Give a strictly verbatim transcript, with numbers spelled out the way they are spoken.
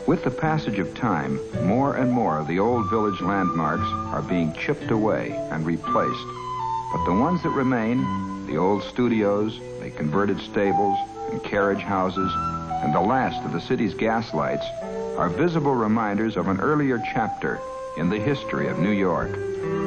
With the passage of time, more and more of the old village landmarks are being chipped away and replaced. But the ones that remain, the old studios, the converted stables and carriage houses, and the last of the city's gas lights, are visible reminders of an earlier chapter in the history of New York.